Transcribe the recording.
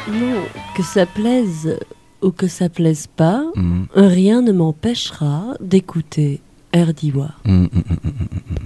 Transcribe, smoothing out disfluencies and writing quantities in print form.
Non, que ça plaise ou que ça plaise pas, rien ne m'empêchera d'écouter Erdiwa.